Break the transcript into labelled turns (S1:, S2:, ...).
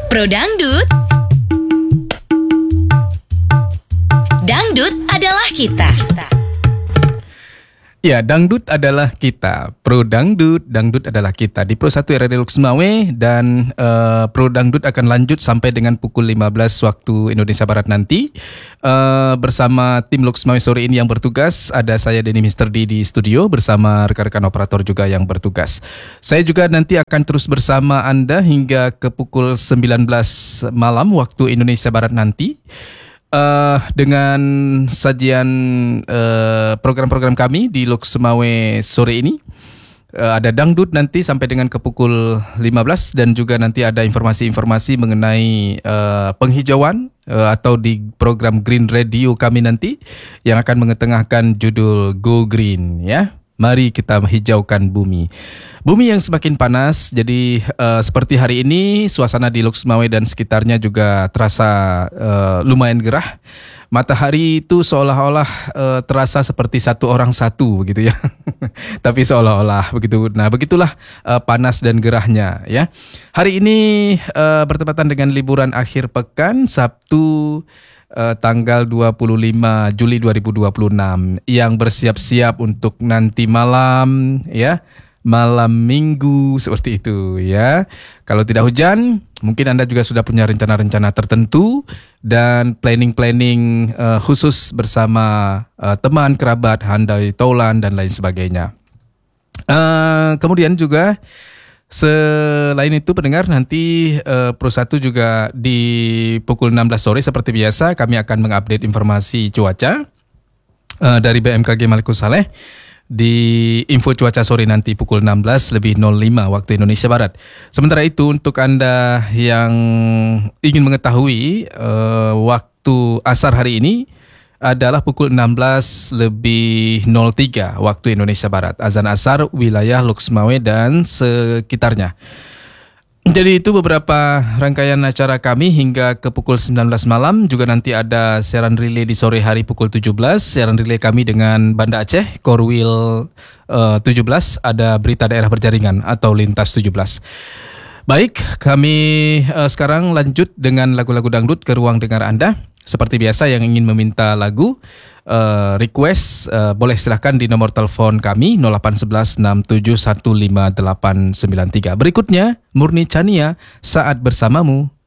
S1: Pro Dangdut, dangdut adalah kita.
S2: Ya, dangdut adalah kita. Pro Dangdut, dangdut adalah kita. Di Pro 1 Radio Lux Mawai dan Pro Dangdut akan lanjut sampai dengan pukul 15 waktu Indonesia Barat nanti. Bersama tim Lux Mawai sore ini yang bertugas, ada saya Denny Mr. D di studio bersama rekan-rekan operator juga yang bertugas. Saya juga nanti akan terus bersama Anda hingga ke pukul 19 malam waktu Indonesia Barat nanti. Dengan sajian program-program kami di Lux Mawai sore ini. Ada dangdut nanti sampai dengan ke pukul 15 dan juga nanti ada informasi-informasi mengenai penghijauan atau di program Green Radio kami nanti yang akan mengetengahkan judul Go Green, ya. Mari kita hijaukan bumi. Bumi yang semakin panas, jadi seperti hari ini suasana di Lux Mawai dan sekitarnya juga terasa lumayan gerah. Matahari itu seolah-olah terasa seperti satu orang satu begitu ya. Tapi seolah-olah begitu. Nah, begitulah panas dan gerahnya ya. Hari ini bertepatan dengan liburan akhir pekan Sabtu tanggal 25 Juli 2026 yang bersiap-siap untuk nanti malam ya, malam minggu seperti itu ya. Kalau tidak hujan, mungkin Anda juga sudah punya rencana-rencana tertentu dan planning-planning khusus bersama teman, kerabat, handai taulan dan lain sebagainya. Kemudian juga selain itu pendengar, nanti Pro 1 juga di pukul 16 sore seperti biasa kami akan mengupdate informasi cuaca dari BMKG Maluku Saleh di info cuaca sore nanti pukul 16:05 waktu Indonesia Barat. Sementara itu untuk Anda yang ingin mengetahui waktu asar hari ini adalah pukul 16:03 waktu Indonesia Barat. Azan asar wilayah Lux Mawai dan sekitarnya. Jadi itu beberapa rangkaian acara kami hingga ke pukul 19 malam. Juga nanti ada siaran relay di sore hari pukul 17. Siaran relay kami dengan Banda Aceh, Korwil 17. Ada berita daerah berjaringan atau lintas 17. Baik, kami sekarang lanjut dengan lagu-lagu dangdut ke ruang dengar Anda. Seperti biasa yang ingin meminta lagu, request, boleh silahkan di nomor telepon kami 0811 6715 893. Berikutnya, Murni Chania, Saat Bersamamu.